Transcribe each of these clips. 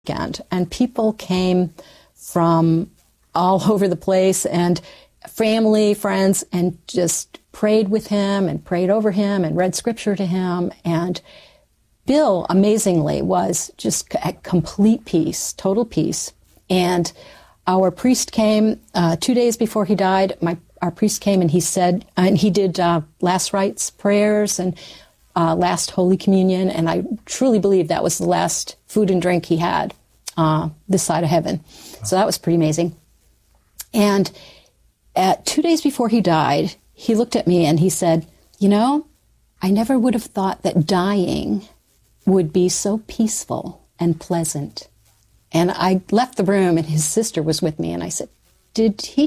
weekend, and people came from all over the place, and family, friends, and just prayed with him and prayed over him and read scripture to him. And Bill, amazingly, was just at complete peace, total peace. And our priest came 2 days before he died. Our priest came and he said, and he did last rites prayers and last Holy Communion. And I truly believe that was the last food and drink he had this side of heaven. So that was pretty amazing. And at 2 days before he died, he looked at me and he said, you know, I never would have thought that dying would be so peaceful and pleasant. And I left the room and his sister was with me and I said, did you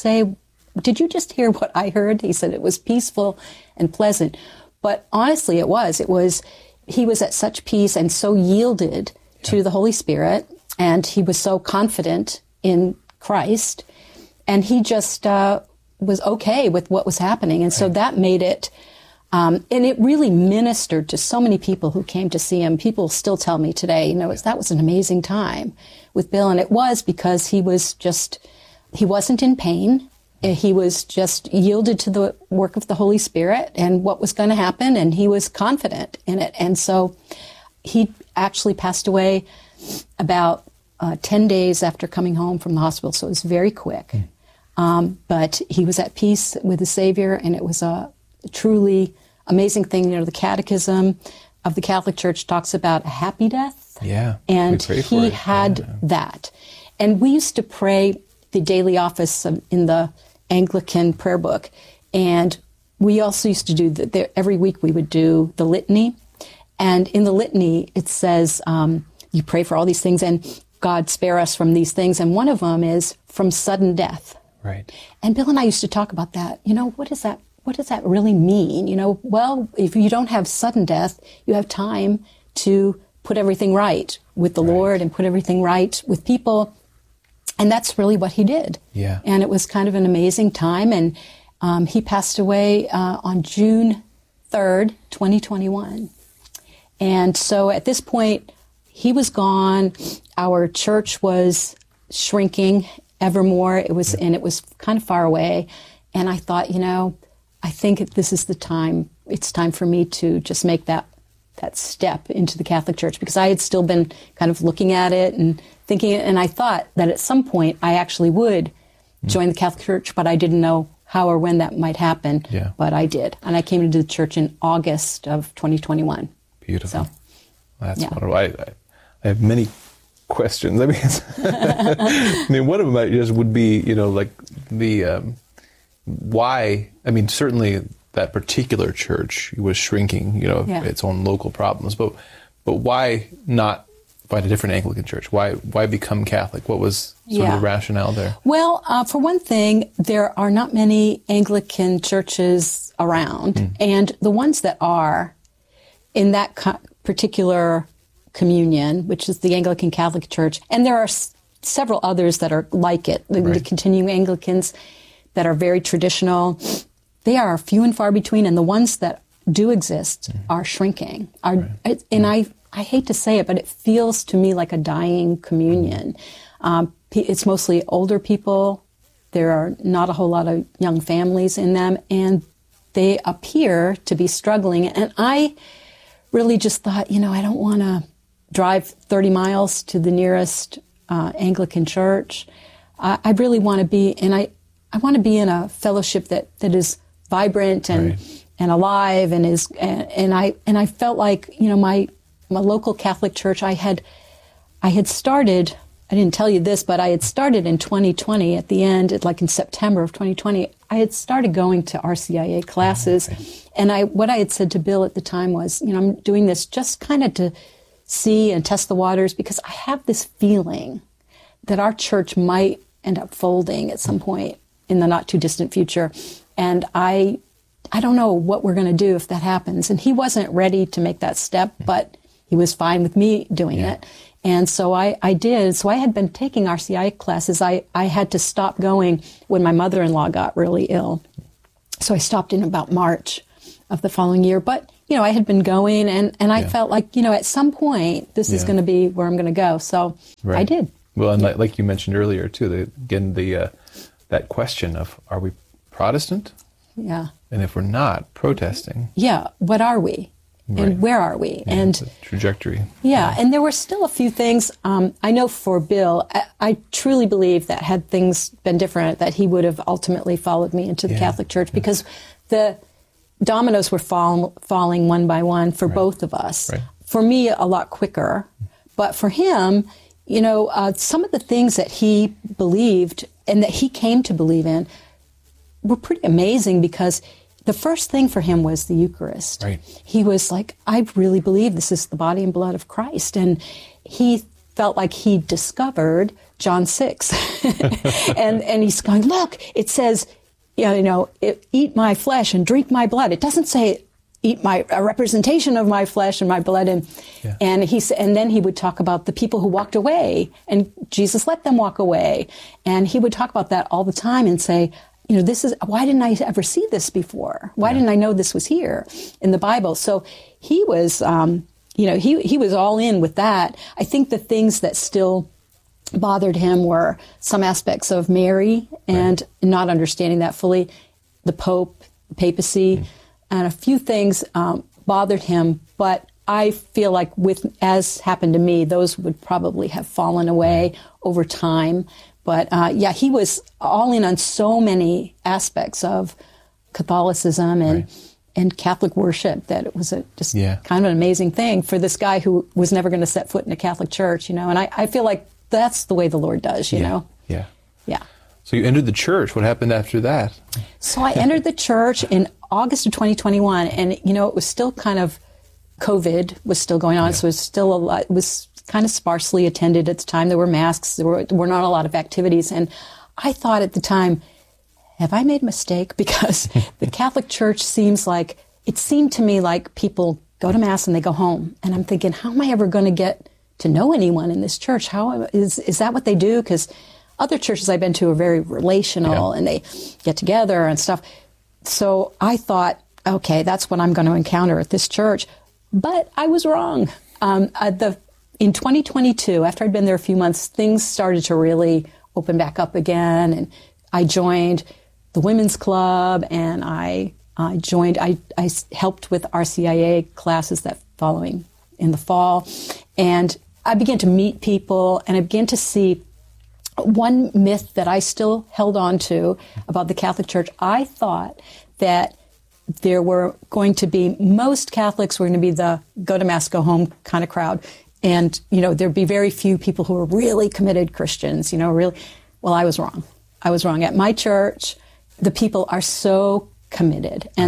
just hear what I heard? He said it was peaceful and pleasant. But honestly, he was at such peace and so yielded to the Holy Spirit, and he was so confident in Christ, and he just was okay with what was happening. And so that made it, and it really ministered to so many people who came to see him. People still tell me today, that was an amazing time with Bill. And it was because he wasn't in pain. He was just yielded to the work of the Holy Spirit and what was going to happen, and he was confident in it. And so he actually passed away about 10 days after coming home from the hospital, so it was very quick. But he was at peace with the Savior, and it was a truly amazing thing. The Catechism of the Catholic Church talks about a happy death. Yeah, and he had that. And we used to pray the daily office in the Anglican prayer book. And we also used to do every week we would do the litany. And in the litany, it says, you pray for all these things and God spare us from these things. And one of them is from sudden death. Right. And Bill and I used to talk about that. What does that really mean? Well, if you don't have sudden death, you have time to put everything right with the Lord and put everything right with people. And that's really what he did. Yeah. And it was kind of an amazing time. And he passed away on June 3rd, 2021. And so at this point, he was gone. Our church was shrinking ever more. It was kind of far away. And I thought, I think this is the time. It's time for me to just make that step into the Catholic Church, because I had still been kind of looking at it and thinking, and I thought that at some point I actually would join the Catholic Church, but I didn't know how or when that might happen. Yeah. But I did. And I came into the church in August of 2021. Beautiful. So, that's wonderful. I have many questions. I mean, one of them just would be, why, certainly that particular church was shrinking, its own local problems, but why not find a different Anglican church? Why become Catholic? What was sort of the rationale there? Well, for one thing, there are not many Anglican churches around, and the ones that are in that particular communion, which is the Anglican Catholic Church, and there are several others that are like it, the continuing Anglicans that are very traditional. They are few and far between, and the ones that do exist are shrinking. And I hate to say it, but it feels to me like a dying communion. It's mostly older people. There are not a whole lot of young families in them, and they appear to be struggling. And I really just thought, I don't want to drive 30 miles to the nearest Anglican church. I really want to be, and I want to be in a fellowship that is vibrant and alive, and I felt like my local Catholic church, I had started. I didn't tell you this, but I had started in 2020 at the end, like in September of 2020. I had started going to RCIA classes, and what I had said to Bill at the time was, I'm doing this just kind of to see and test the waters, because I have this feeling that our church might end up folding at some point in the not too distant future. And I don't know what we're going to do if that happens. And he wasn't ready to make that step, but he was fine with me doing it. And so I did. So I had been taking RCI classes. I had to stop going when my mother-in-law got really ill. So I stopped in about March of the following year. But I had been going, and I felt like, at some point, this is going to be where I'm going to go. So I did. Well, and like you mentioned earlier, too, that question of, are we Protestant? Yeah. And if we're not, protesting. Yeah, what are we? Right. And where are we? Yeah, and the trajectory. Yeah, and there were still a few things. I know for Bill, I truly believe that had things been different, that he would have ultimately followed me into the Catholic Church, because the dominoes were falling one by one for both of us. Right. For me, a lot quicker. But for him, some of the things that he believed and that he came to believe in were pretty amazing, because the first thing for him was the Eucharist. Right. He was like, I really believe this is the body and blood of Christ. And he felt like he discovered John 6. and he's going, look, it says, eat my flesh and drink my blood. It doesn't say eat a representation of my flesh and my blood. And then he would talk about the people who walked away, and Jesus let them walk away. And he would talk about that all the time and say, why didn't I ever see this before? Why didn't I know this was here in the Bible? So he was, he was all in with that. I think the things that still bothered him were some aspects of Mary and not understanding that fully, the Pope, the papacy, and a few things bothered him. But I feel like, as happened to me, those would probably have fallen away over time. But he was all in on so many aspects of Catholicism and Catholic worship that it was just kind of an amazing thing for this guy who was never going to set foot in a Catholic church, And I feel like that's the way the Lord does, you know? Yeah. Yeah. So you entered the church. What happened after that? So I entered the church in August of 2021, and, it was still kind of, COVID was still going on, so it was still a lot, it was kind of sparsely attended at the time. There were masks, there were not a lot of activities, and I thought at the time, have I made a mistake? Because the Catholic Church seemed to me like people go to Mass and they go home, and I'm thinking, how am I ever going to get to know anyone in this church? How is that what they do? Because other churches I've been to are very relational, and they get together and stuff. So I thought, okay, that's what I'm going to encounter at this church. But I was wrong. In 2022, after I'd been there a few months, things started to really open back up again, and I joined the women's club, and I helped with RCIA classes that following in the fall, and I began to meet people, and I began to see one myth that I still held on to about the Catholic Church. I thought that there were going to be, most Catholics were going to be the go to Mass, go home kind of crowd. And, there'd be very few people who were really committed Christians, really. Well, I was wrong. At my church, the people are so committed, and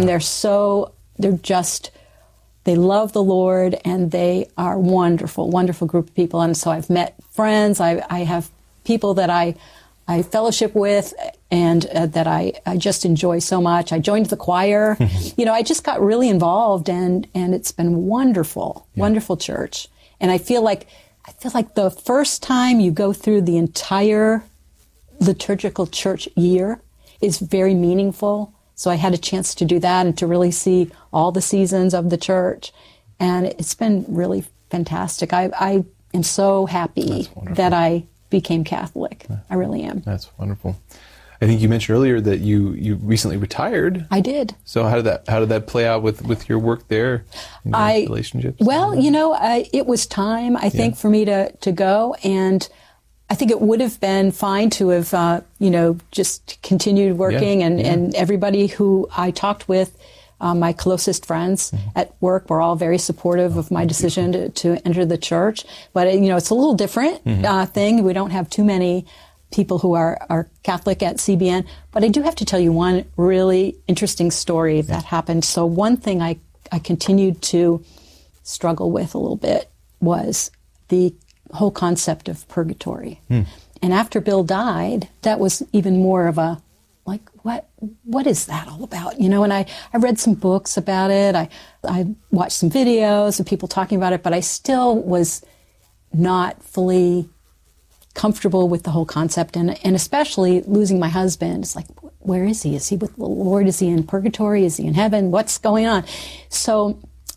they love the Lord, and they are wonderful, wonderful group of people. And so I've met friends. I have people that I fellowship with, and that I just enjoy so much. I joined the choir. I just got really involved, and it's been wonderful, wonderful church. And I feel like the first time you go through the entire liturgical church year is very meaningful. So I had a chance to do that and to really see all the seasons of the church. And it's been really fantastic. I am so happy that I became Catholic. I really am. That's wonderful. I think you mentioned earlier that you recently retired. I did. So how did that play out with your work there and your relationships? Well, it was time, I think, for me to go, and I think it would have been fine to have just continued working, and everybody who I talked with, my closest friends at work, were all very supportive of my decision to enter the church. But it's a little different thing. We don't have too many people who are Catholic at CBN. But I do have to tell you one really interesting story that happened. So one thing I continued to struggle with a little bit was the whole concept of purgatory. And after Bill died, that was even more of a, like, what is that all about? And I read some books about it. I watched some videos of people talking about it, but I still was not fully comfortable with the whole concept, and especially losing my husband. It's like, where is he? Is he with the Lord? Is he in purgatory? Is he in heaven? What's going on? So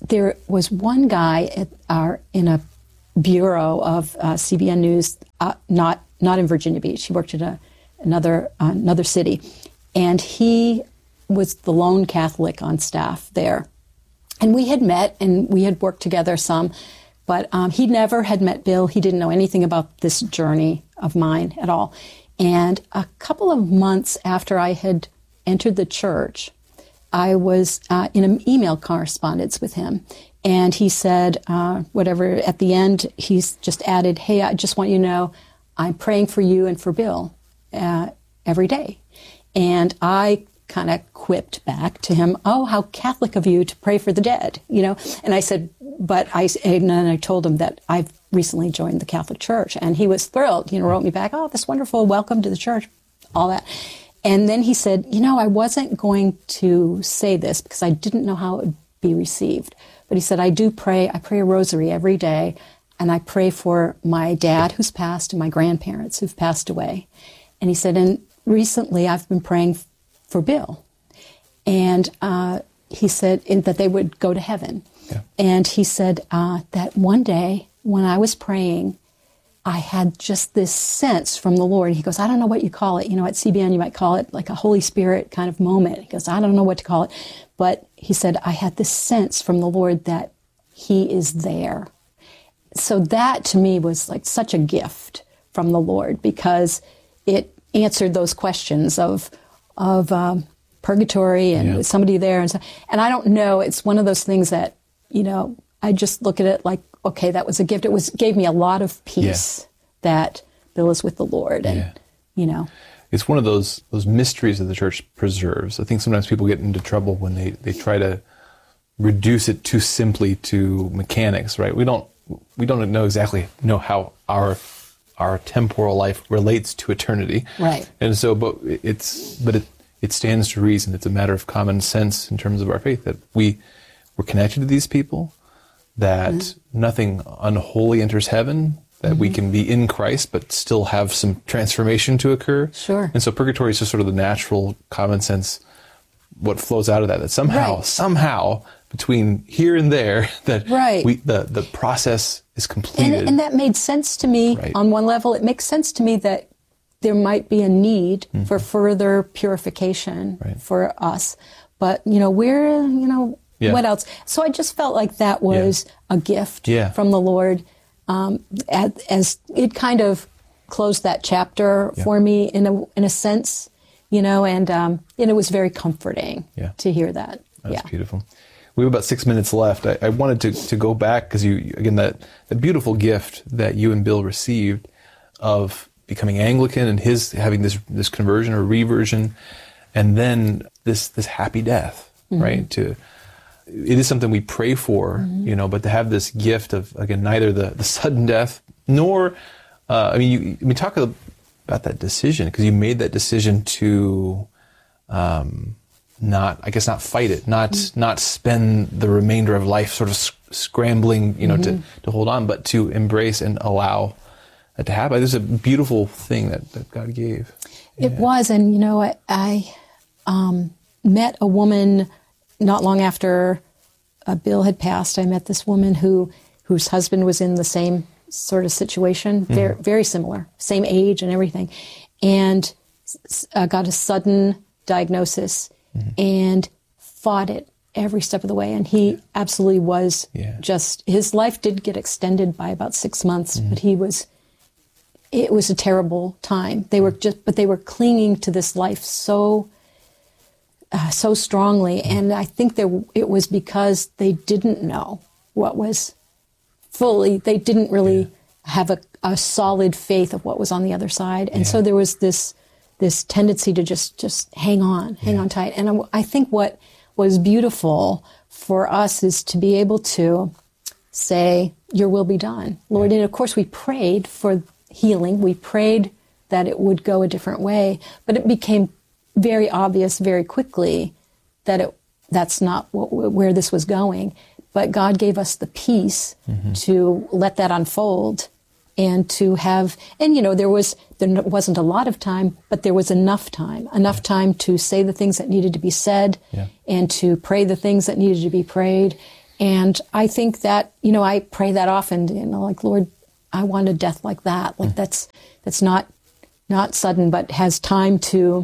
there was one guy in a bureau of CBN News, not in Virginia Beach. He worked at another city, and he was the lone Catholic on staff there. And we had met and we had worked together some, but he never had met Bill. He didn't know anything about this journey of mine at all. And a couple of months after I had entered the church, I was in an email correspondence with him. And he said, at the end, he's just added, "Hey, I just want you to know I'm praying for you and for Bill every day." And I kind of quipped back to him, "Oh, how Catholic of you to pray for the dead," And I said, and then I told him that I've recently joined the Catholic Church, and he was thrilled. Wrote me back, "Oh, that's wonderful. Welcome to the church," all that. And then he said, "I wasn't going to say this because I didn't know how it would be received. But he said, I pray a rosary every day, and I pray for my dad who's passed and my grandparents who've passed away." And he said, "And recently I've been praying for Bill." And he said that they would go to heaven. Yeah. And he said that one day when I was praying, I had just this sense from the Lord. He goes, "I don't know what you call it. At CBN, you might call it like a Holy Spirit kind of moment." He goes, "I don't know what to call it." But he said, "I had this sense from the Lord that he is there." So that to me was like such a gift from the Lord, because it answered those questions of purgatory and somebody there. And I don't know, it's one of those things that, I just look at it like, okay, that was a gift. It gave me a lot of peace that Bill is with the Lord. And, It's one of those mysteries that the church preserves. I think sometimes people get into trouble when they try to reduce it too simply to mechanics, right? We don't know exactly how our temporal life relates to eternity. Right. And so, but it stands to reason. It's a matter of common sense in terms of our faith that we're connected to these people, that nothing unholy enters heaven, that we can be in Christ but still have some transformation to occur. Sure. And so purgatory is just sort of the natural common sense, what flows out of that somehow between here and there, that the process is completed. And that made sense to me on one level. It makes sense to me that there might be a need for further purification for us. But, what else? So I just felt like that was a gift from the Lord, as it kind of closed that chapter for me in a sense, and it was very comforting to hear that. That's beautiful. We have about 6 minutes left. I wanted to go back because that beautiful gift that you and Bill received of becoming Anglican and his having this conversion or reversion, and then this happy death, right? It is something we pray for, but to have this gift of, again, neither the sudden death nor, talk about that decision, because you made that decision to not fight it, not spend the remainder of life sort of scrambling, to hold on, but to embrace and allow it to happen. There's a beautiful thing that God gave. It was, and I met a woman not long after Bill had passed. I met this woman whose husband was in the same sort of situation, very, very similar, same age and everything, and got a sudden diagnosis and fought it every step of the way. And he absolutely was his life did get extended by about 6 months, but it was a terrible time. They were clinging to this life so strongly, and I think it was because they didn't know what was fully. They didn't really have a solid faith of what was on the other side, and so there was this tendency to just hang on tight. And I think what was beautiful for us is to be able to say, "Your will be done, Lord." And of course, we prayed for healing. We prayed that it would go a different way, but it became very obvious very quickly that that's not where this was going. But God gave us the peace to let that unfold and to have, and there wasn't a lot of time, but there was enough time to say the things that needed to be said and to pray the things that needed to be prayed. And I think that, I pray that often, like, Lord, I want a death like that. Like that's not sudden, but has time to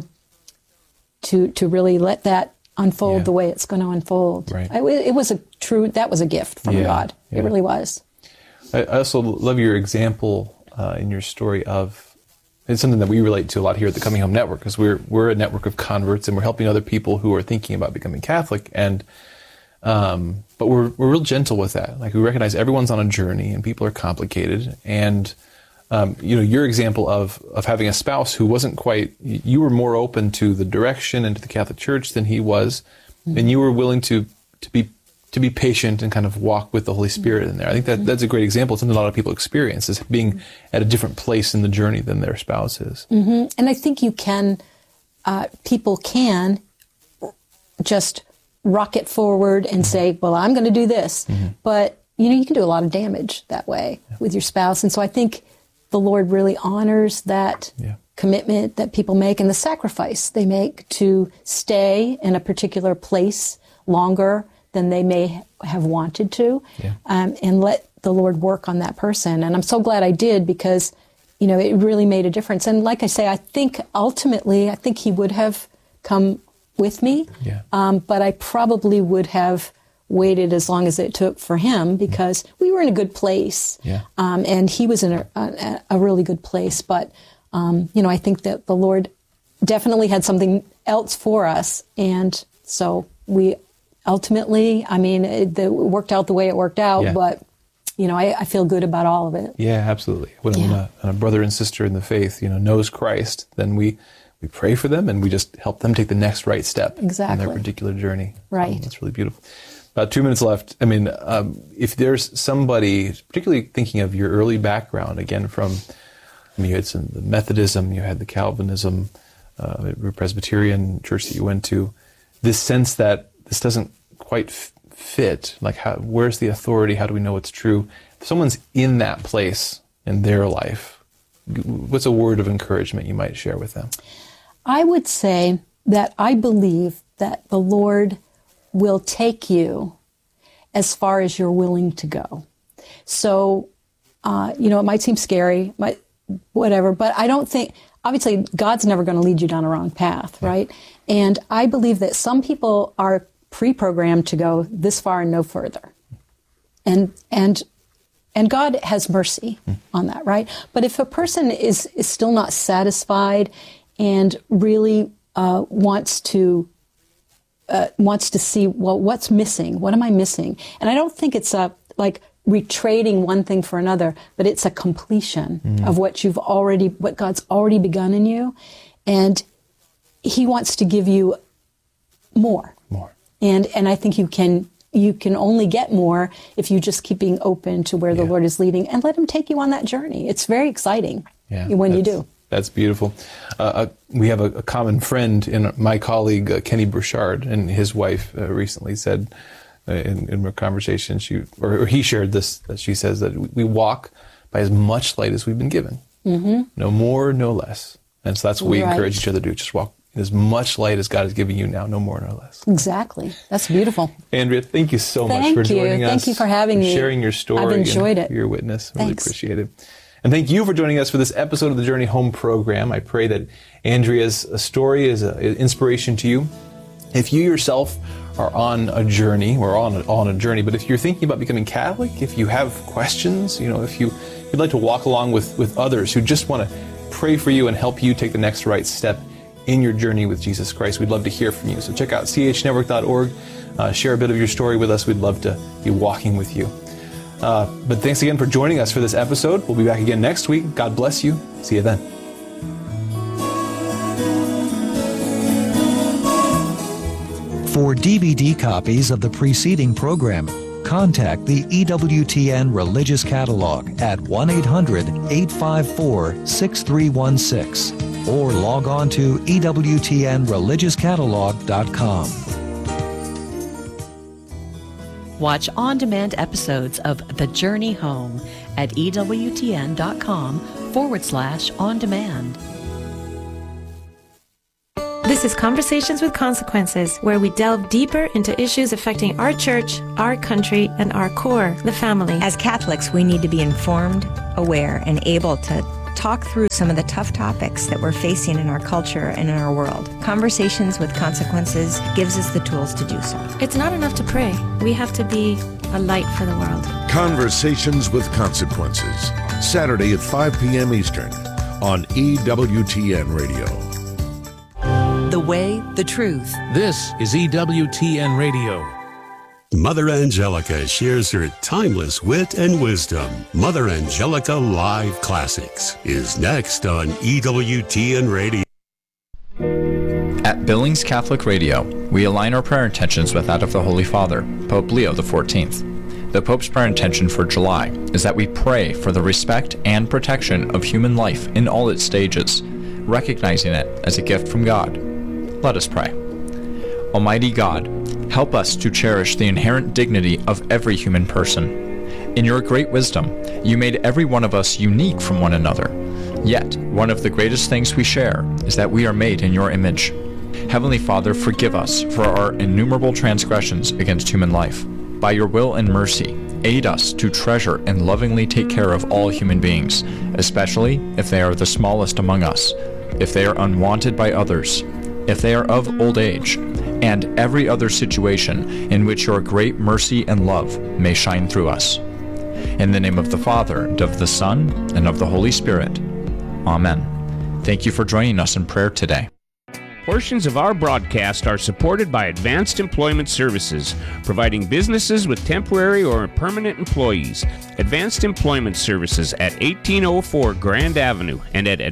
really let that unfold the way it's going to unfold. Right. That was a gift from God. Yeah. It really was. I also love your example in your story of, it's something that we relate to a lot here at the Coming Home Network, because we're a network of converts and we're helping other people who are thinking about becoming Catholic. And but we're real gentle with that. Like, we recognize everyone's on a journey and people are complicated. And your example of having a spouse who wasn't quite, you were more open to the direction and to the Catholic Church than he was, and you were willing to be patient and kind of walk with the Holy Spirit in there. I think that's a great example. It's something a lot of people experience, is being at a different place in the journey than their spouse is. Mm-hmm. And I think people can just rocket forward and say, well, I'm going to do this. But, you can do a lot of damage that way with your spouse. And so I think the Lord really honors that commitment that people make and the sacrifice they make to stay in a particular place longer than they may have wanted to, and let the Lord work on that person. And I'm so glad I did, because, it really made a difference. And like I say, I think ultimately, he would have come with me, but I probably would have waited as long as it took for him, because we were in a good place, and he was in a really good place. But, I think that the Lord definitely had something else for us. And so we ultimately, it worked out the way it worked out, but, I feel good about all of it. Yeah, absolutely. When a brother and sister in the faith, knows Christ, then we pray for them and we just help them take the next right step in their particular journey. Right. That's really beautiful. About 2 minutes left. If there's somebody, particularly thinking of your early background, again, you had the Methodism, you had the Calvinism, Presbyterian church that you went to, this sense that this doesn't quite fit, like, where's the authority? How do we know it's true? If someone's in that place in their life, what's a word of encouragement you might share with them? I would say that I believe that the Lord will take you as far as you're willing to go. So, it might seem scary, whatever, but I don't think, obviously, God's never going to lead you down a wrong path, right? And I believe that some people are pre-programmed to go this far and no further. And God has mercy on that, right? But if a person is still not satisfied and really wants to see, well, what's missing? What am I missing? And I don't think it's like retrading one thing for another, but it's a completion of what God's already begun in you. And he wants to give you more. And I think you can only get more if you just keep being open to where the Lord is leading, and let him take you on that journey. It's very exciting when you do. That's beautiful. We have a common friend in my colleague, Kenny Burchard, and his wife recently said in a conversation, he shared this, that she says that we walk by as much light as we've been given. No more, no less. And so that's what we encourage each other to do. Just walk in as much light as God is giving you now, no more, no less. Exactly. That's beautiful. Andrea, thank you so much for joining us. Thank you for having me. Sharing your story. I've enjoyed it. Your witness. Really appreciate it. And thank you for joining us for this episode of the Journey Home program. I pray that Andrea's story is an inspiration to you. If you yourself are on a journey, we're all on a journey, but if you're thinking about becoming Catholic, if you have questions, if you'd like to walk along with others who just want to pray for you and help you take the next right step in your journey with Jesus Christ, we'd love to hear from you. So check out chnetwork.org, share a bit of your story with us. We'd love to be walking with you. But thanks again for joining us for this episode. We'll be back again next week. God bless you. See you then. For DVD copies of the preceding program, contact the EWTN Religious Catalog at 1-800-854-6316 or log on to EWTNReligiousCatalog.com. Watch on-demand episodes of The Journey Home at EWTN.com/on-demand. This is Conversations with Consequences, where we delve deeper into issues affecting our church, our country, and our core, the family. As Catholics, we need to be informed, aware, and able to talk through some of the tough topics that we're facing in our culture and in our world. Conversations with Consequences gives us the tools to do so. It's not enough to pray. We have to be a light for the world. Conversations with Consequences, Saturday at 5 p.m. Eastern on EWTN Radio. The Way, the Truth. This is EWTN Radio. Mother Angelica shares her timeless wit and wisdom. Mother Angelica Live Classics is next on EWTN Radio. At Billings Catholic Radio, we align our prayer intentions with that of the Holy Father, Pope Leo XIV. The Pope's prayer intention for July is that we pray for the respect and protection of human life in all its stages, recognizing it as a gift from God. Let us pray. Almighty God, help us to cherish the inherent dignity of every human person. In your great wisdom, you made every one of us unique from one another. Yet, one of the greatest things we share is that we are made in your image. Heavenly Father, forgive us for our innumerable transgressions against human life. By your will and mercy, aid us to treasure and lovingly take care of all human beings, especially if they are the smallest among us, if they are unwanted by others, if they are of old age, and every other situation in which your great mercy and love may shine through us. In the name of the Father, and of the Son, and of the Holy Spirit. Amen. Thank you for joining us in prayer today. Portions of our broadcast are supported by Advanced Employment Services, providing businesses with temporary or permanent employees. Advanced Employment Services at 1804 Grand Avenue and at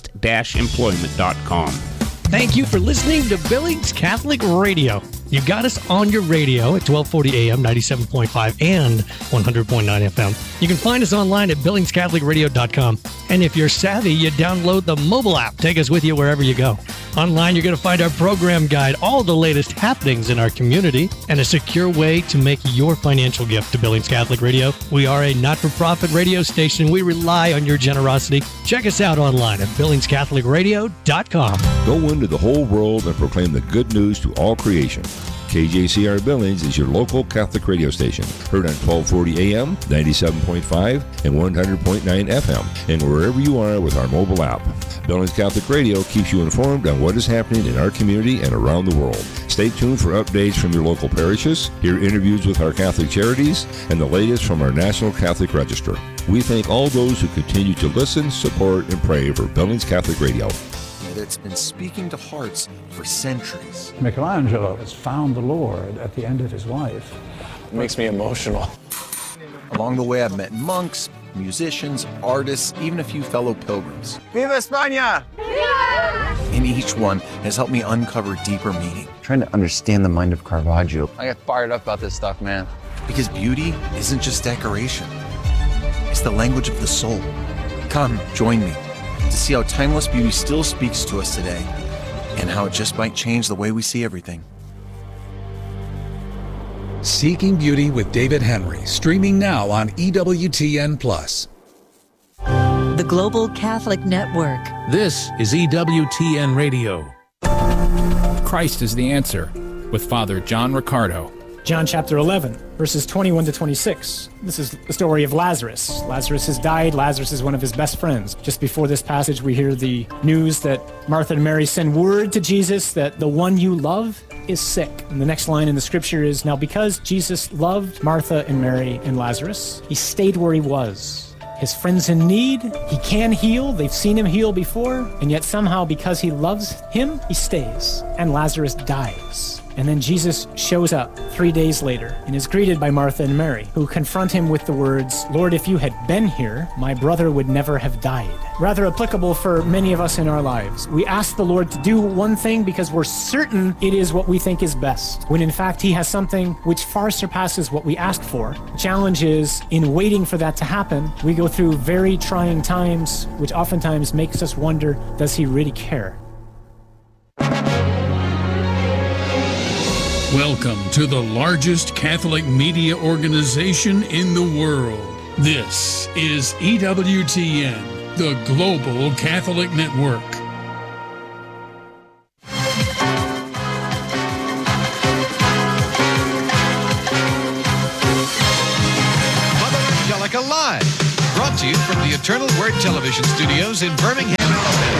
advanced-employment.com. Thank you for listening to Billings Catholic Radio. You got us on your radio at 1240 AM, 97.5 and 100.9 FM. You can find us online at billingscatholicradio.com. And if you're savvy, you download the mobile app. Take us with you wherever you go. Online, you're going to find our program guide, all the latest happenings in our community, and a secure way to make your financial gift to Billings Catholic Radio. We are a not-for-profit radio station. We rely on your generosity. Check us out online at billingscatholicradio.com. Go into the whole world and proclaim the good news to all creation. KJCR Billings is your local Catholic radio station, heard on 1240 AM, 97.5, and 100.9 FM, and wherever you are with our mobile app. Billings Catholic Radio keeps you informed on what is happening in our community and around the world. Stay tuned for updates from your local parishes, hear interviews with our Catholic charities, and the latest from our National Catholic Register. We thank all those who continue to listen, support, and pray for Billings Catholic Radio. That's been speaking to hearts for centuries. Michelangelo has found the Lord at the end of his life. It makes me emotional. Along the way, I've met monks, musicians, artists, even a few fellow pilgrims. Viva España! Viva! And each one has helped me uncover deeper meaning. Trying to understand the mind of Caravaggio. I get fired up about this stuff, man. Because beauty isn't just decoration. It's the language of the soul. Come, join me to see how timeless beauty still speaks to us today and how it just might change the way we see everything. Seeking Beauty with David Henry, streaming now on EWTN+. The Global Catholic Network. This is EWTN Radio. Christ is the Answer with Father John Riccardo. John chapter 11, verses 21 to 26. This is the story of Lazarus. Lazarus has died. Lazarus is one of his best friends. Just before this passage, we hear the news that Martha and Mary send word to Jesus that the one you love is sick. And the next line in the scripture is, now because Jesus loved Martha and Mary and Lazarus, he stayed where he was. His friend's in need. He can heal. They've seen him heal before. And yet somehow, because he loves him, he stays. And Lazarus dies. And then Jesus shows up 3 days later and is greeted by Martha and Mary, who confront him with the words, Lord, if you had been here, my brother would never have died. Rather applicable for many of us in our lives. We ask the Lord to do one thing because we're certain it is what we think is best, when in fact he has something which far surpasses what we asked for. The challenge is, in waiting for that to happen, we go through very trying times, which oftentimes makes us wonder, does he really care? Welcome to the largest Catholic media organization in the world. This is EWTN, the Global Catholic Network. Television Studios in Birmingham, Alabama.